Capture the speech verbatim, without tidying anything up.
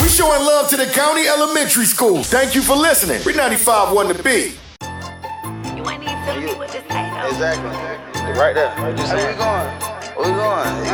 We showing love to the county elementary schools. Thank you for listening. We're ninety-five one to B. You ain't even telling me what this ain't. Exactly. Right there. Where you going? Where you going?